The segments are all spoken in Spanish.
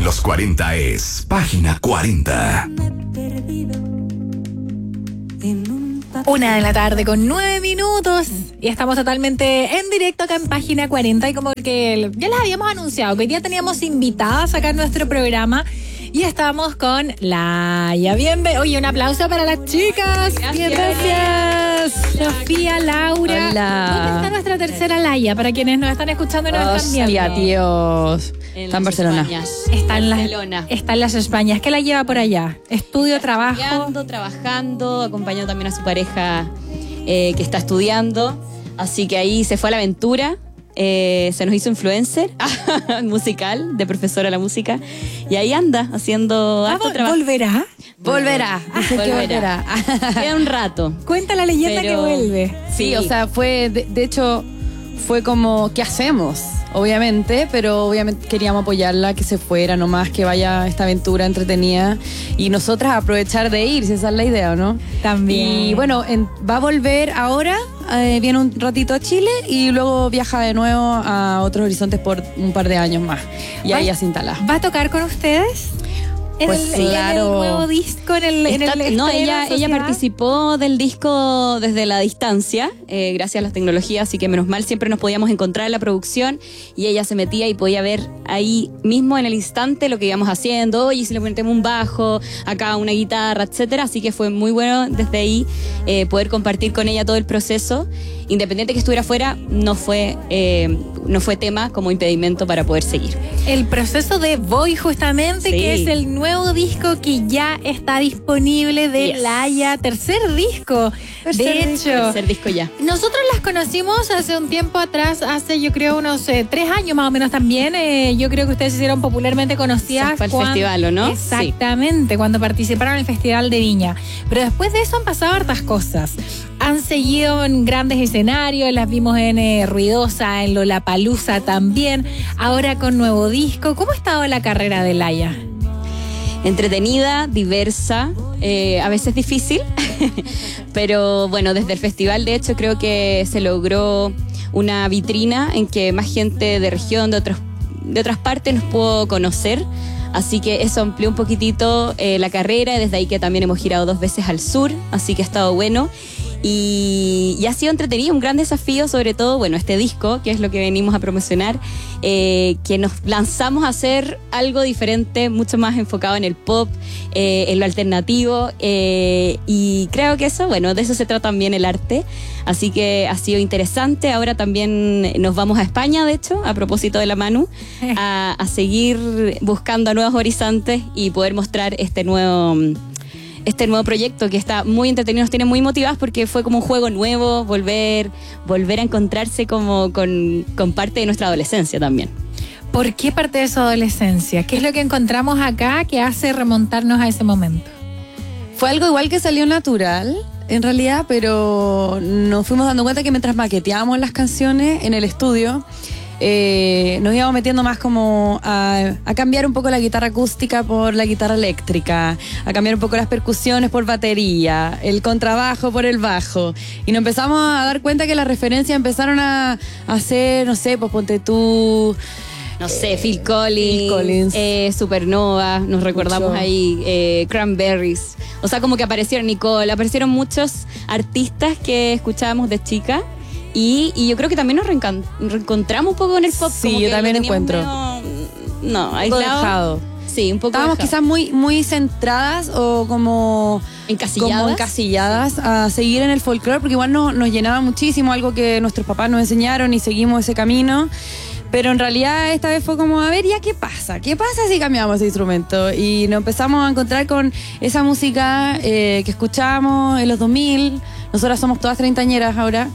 los 40 es Página 40. 1:09 p.m. y estamos totalmente en directo acá en Página 40 y como que ya les habíamos anunciado que hoy día teníamos invitadas acá en nuestro programa y estamos con Laia. Oye, un aplauso para las chicas. Gracias. Sofía, Laura. Hola. ¿Dónde está nuestra tercera Laia? Para quienes nos están escuchando y nos están viendo. Hostia, Dios. Está en Barcelona. Está en las Españas. ¿Qué la lleva por allá? ¿Estudio, trabajo? Trabajando, acompañó también a su pareja que está estudiando. Así que ahí se fue a la aventura. Se nos hizo influencer musical, de profesora de la música. Y ahí anda haciendo harto trabajo. ¿Volverá? Volverá. Queda un rato. Cuenta la leyenda que vuelve. Sí, o sea, fue, de hecho, fue como, ¿qué hacemos? Obviamente, pero obviamente queríamos apoyarla, que se fuera nomás, que vaya a esta aventura entretenida y nosotras aprovechar de ir, si esa es la idea, ¿no? También. Y bueno, va a volver ahora, viene un ratito a Chile y luego viaja de nuevo a otros horizontes por un par de años más. Y ahí ya se instala. ¿Va a tocar con ustedes? Pues en claro. el nuevo disco, No, ella participó del disco desde la distancia, gracias a las tecnologías, así que menos mal siempre nos podíamos encontrar en la producción y ella se metía y podía ver ahí mismo en el instante lo que íbamos haciendo, oye, si le ponemos un bajo, acá una guitarra, etcétera, así que fue muy bueno desde ahí poder compartir con ella todo el proceso. Independiente que estuviera fuera, no fue tema como impedimento para poder seguir. El proceso de Voy, justamente, sí, que es el nuevo disco que ya está disponible de Laia, tercer disco. Tercer disco ya. Nosotros las conocimos hace un tiempo atrás, hace yo creo unos 3 años más o menos también. Yo creo que ustedes se hicieron popularmente conocidas. Fue el festival, ¿o no? Exactamente, cuando participaron en el Festival de Viña. Pero después de eso han pasado hartas cosas. Han seguido en grandes escenarios, las vimos en Ruidosa, en Lollapalooza también, ahora con nuevo disco. ¿Cómo ha estado la carrera de Laia? Entretenida, diversa, a veces difícil, pero bueno, desde el festival de hecho creo que se logró una vitrina en que más gente de región, de otras partes nos pudo conocer. Así que eso amplió un poquitito la carrera, desde ahí que también hemos girado 2 veces al sur, así que ha estado bueno. Y ha sido entretenido, un gran desafío, sobre todo, bueno, este disco, que es lo que venimos a promocionar, que nos lanzamos a hacer algo diferente, mucho más enfocado en el pop, en lo alternativo, y creo que eso, bueno, de eso se trata también el arte, así que ha sido interesante. Ahora también nos vamos a España, de hecho, a propósito de la Manu, a seguir buscando nuevos horizontes y poder mostrar este nuevo proyecto que está muy entretenido, nos tiene muy motivados porque fue como un juego nuevo, volver a encontrarse como con parte de nuestra adolescencia también. ¿Por qué parte de su adolescencia? ¿Qué es lo que encontramos acá que hace remontarnos a ese momento? Fue algo igual que salió natural, en realidad, pero nos fuimos dando cuenta que mientras maqueteábamos las canciones en el estudio, nos íbamos metiendo más como a cambiar un poco la guitarra acústica por la guitarra eléctrica, a cambiar un poco las percusiones por batería, el contrabajo por el bajo, y nos empezamos a dar cuenta que las referencias empezaron a hacer, no sé, pues ponte tú, no sé, Phil Collins. Supernova, nos recordamos mucho. Ahí, Cranberries, o sea, como que aparecieron aparecieron muchos artistas que escuchábamos de chica. Y yo creo que también nos reencontramos un poco en el pop. Sí, como yo que también encuentro. Aislado. Sí, un poco estábamos dejado. Quizás muy centradas o como encasilladas a seguir en el folclore, porque igual nos llenaba muchísimo, algo que nuestros papás nos enseñaron y seguimos ese camino. Pero en realidad esta vez fue como, a ver, ¿ya qué pasa? ¿Qué pasa si cambiamos ese instrumento? Y nos empezamos a encontrar con esa música que escuchábamos en los 2000. Nosotras somos todas treintañeras ahora.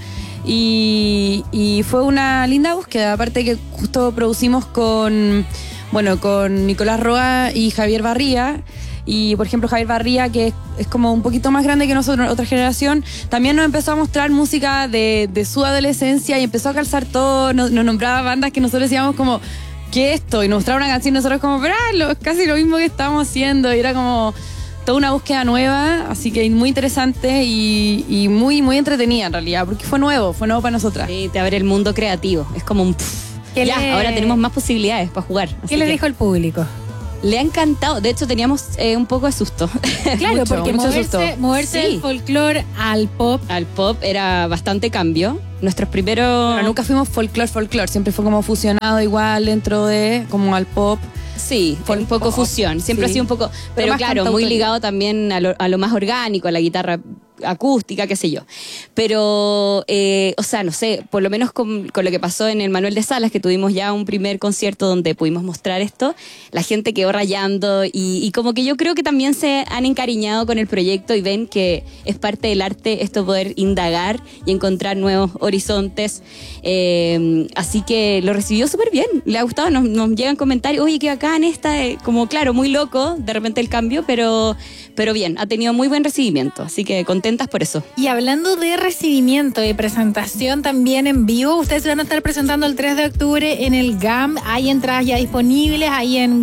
Y fue una linda búsqueda, aparte que justo producimos con Nicolás Roa y Javier Barría. Y por ejemplo Javier Barría, que es como un poquito más grande que nosotros, otra generación, también nos empezó a mostrar música de su adolescencia y empezó a calzar todo, nos nombraba bandas que nosotros decíamos como, ¿qué es esto? Y nos mostraba una canción y nosotros como, pero casi lo mismo que estábamos haciendo, y era como toda una búsqueda nueva, así que muy interesante y muy entretenida en realidad, porque fue nuevo para nosotras. Sí, te abre el mundo creativo, es como un ahora tenemos más posibilidades para jugar. ¿Qué le dijo el público? Le ha encantado. De hecho, teníamos un poco de susto. Claro, Mucho, porque mucho susto. moverse Sí. del folclore al pop. Al pop era bastante cambio. Nuestros primeros... Pero nunca fuimos folclore, siempre fue como fusionado igual dentro de, como al pop. Sí, fue un poco fusión. Siempre Sí. ha sido un poco... Pero más claro, muy cantautoría. ligado también a lo más orgánico, a la guitarra acústica, qué sé yo. Pero, o sea, no sé, por lo menos con lo que pasó en el Manuel de Salas, que tuvimos ya un primer concierto donde pudimos mostrar esto, la gente quedó rayando y como que yo creo que también se han encariñado con el proyecto y ven que es parte del arte esto, poder indagar y encontrar nuevos horizontes. Así que lo recibió súper bien, le ha gustado, nos llegan comentarios, oye, qué bacán esta, como claro, muy loco de repente el cambio, pero bien, ha tenido muy buen recibimiento, así que contentas por eso. Y hablando de recibimiento y presentación también en vivo, ustedes se van a estar presentando el 3 de octubre en el GAM. Hay entradas ya disponibles ahí en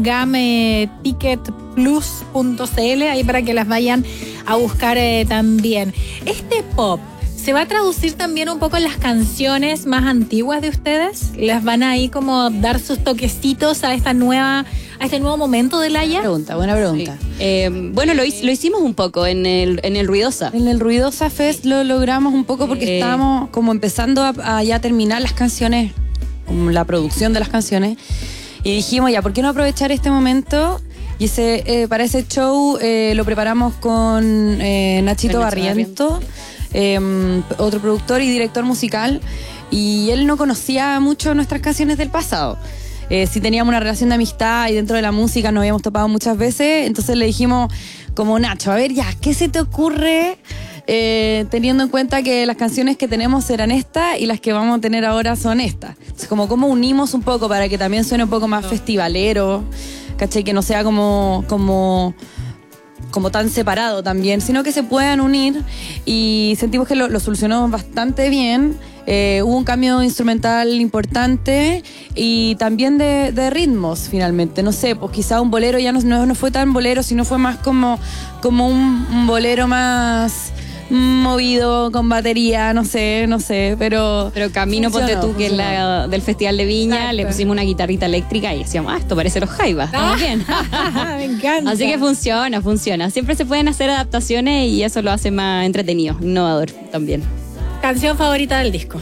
gamticketplus.cl, ahí para que las vayan a buscar también. Este pop, ¿se va a traducir también un poco en las canciones más antiguas de ustedes? ¿Les van a ahí como dar sus toquecitos a este nuevo momento de Laya? Buena pregunta. Sí. Bueno, lo hicimos un poco en el Ruidosa. En el Ruidosa Fest lo logramos un poco porque estábamos como empezando a ya terminar las canciones, como la producción de las canciones, y dijimos ya, ¿por qué no aprovechar este momento? Y para ese show lo preparamos con Nachito Barriento, otro productor y director musical, y él no conocía mucho nuestras canciones del pasado. Sí teníamos una relación de amistad y dentro de la música nos habíamos topado muchas veces, entonces le dijimos como, Nacho, a ver ya, ¿qué se te ocurre teniendo en cuenta que las canciones que tenemos eran estas y las que vamos a tener ahora son estas? Entonces, como cómo unimos un poco para que también suene un poco más festivalero, ¿cachai? Que no sea como tan separado también, sino que se puedan unir, y sentimos que lo solucionamos bastante bien. Hubo un cambio instrumental importante y también de ritmos finalmente, no sé, pues quizá un bolero ya no fue tan bolero, sino fue más como un bolero más movido con batería, no sé, pero Camino, ponte tú, que es la del Festival de Viña. Exacto. Le pusimos una guitarrita eléctrica y decíamos, esto parece los Jaivas, estamos bien. Me encanta. Así que funciona. Siempre se pueden hacer adaptaciones y eso lo hace más entretenido, innovador también. ¿Canción favorita del disco?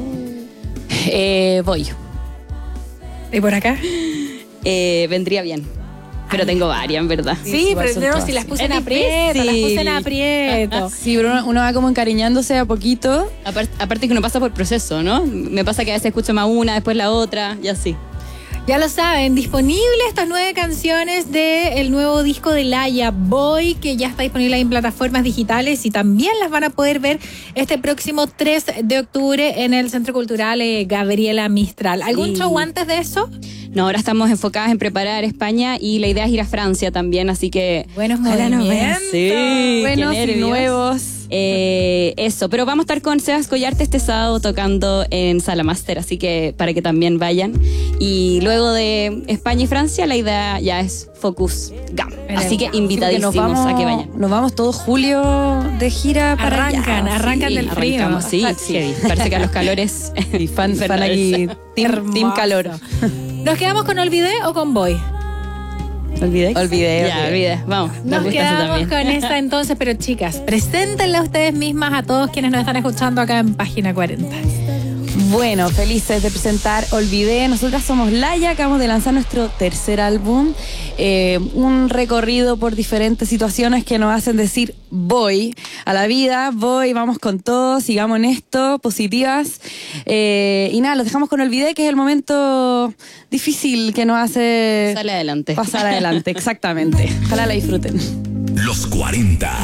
voy. ¿Y por acá? Vendría bien. Pero tengo varias, en verdad. Sí, igual pero son no, todas. si las puse Es en aprieto, las difícil. puse en aprieto. Sí, pero uno va como encariñándose a poquito. Aparte que uno pasa por proceso, ¿no? Me pasa que a veces escucho más una, después la otra, y así. Ya lo saben, disponibles estas 9 canciones del nuevo disco de Laya, Boy, que ya está disponible en plataformas digitales y también las van a poder ver este próximo 3 de octubre en el Centro Cultural Gabriela Mistral. ¿Algún Sí. show antes de eso? No, ahora estamos enfocadas en preparar España y la idea es ir a Francia también, así que... Buenos Ojalá nos vean. movimientos. Sí, Buenos qué y nervios. nuevos. Eso, pero vamos a estar con Sebas Collarte este sábado tocando en Sala Master, así que para que también vayan. Y luego de España y Francia, la idea ya es Focus GAM. Así que invitadísimos a que vayan. Nos vamos todos julio de gira para Arrancan allá. del frío. Arrancamos, sí. Parece que a los calores... Y fan aquí, team calor. ¿Nos quedamos con Olvidé o con Boy? ¿Olvidé? Olvidé. Ya, olvidé. Vamos. Nos gusta eso quedamos también. con esta entonces, pero chicas, preséntenla ustedes mismas a todos quienes nos están escuchando acá en Página 40. Bueno, felices de presentar Olvidé. Nosotras somos Laya, acabamos de lanzar nuestro tercer álbum. Un recorrido por diferentes situaciones que nos hacen decir voy a la vida, voy, vamos con todo, sigamos en esto, positivas. Y nada, los dejamos con Olvidé, que es el momento difícil que nos hace Sale adelante. pasar adelante, exactamente. Ojalá la disfruten. Los 40.